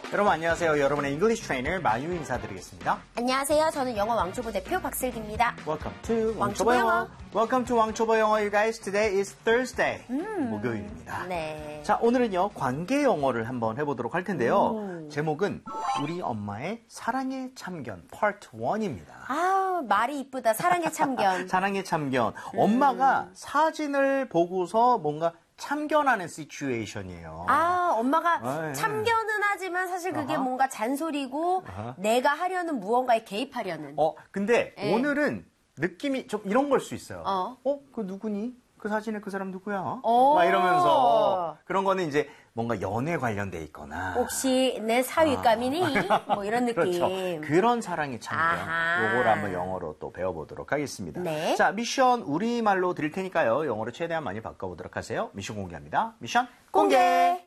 여러분 안녕하세요. 여러분의 English trainer 마유 인사드리겠습니다. 안녕하세요. 저는 영어 왕초보 대표 박슬기입니다. Welcome to 왕초보 왕초보 영어. 영어. Welcome to 왕초보 영어, you guys. Today is Thursday. 목요일입니다. 네. 자, 오늘은요 관계 영어를 한번 해보도록 할 텐데요. 제목은 우리 엄마의 사랑의 참견 Part 1입니다. 아, 말이 이쁘다. 사랑의 참견. 사랑의 참견. 엄마가 사진을 보고서 뭔가 참견하는 시츄에이션이에요. 아, 엄마가 아, 예. 참견은 하지만 사실 그게 아하. 뭔가 잔소리고 내가 하려는 무언가에 개입하려는. 근데 예. 오늘은 느낌이 좀 이런 걸 수 있어요. 그 누구니? 그 사진에 그 사람 누구야? 막 이러면서 그런 거는 이제 뭔가 연애 관련돼 있거나 혹시 내 사윗감이니? 뭐 이런 느낌. 그렇죠. 그런 사랑의 참견. 아하. 요걸 한번 영어로 또 배워보도록 하겠습니다. 네. 자, 미션 우리말로 드릴 테니까요. 영어로 최대한 많이 바꿔보도록 하세요. 미션 공개합니다. 미션 공개!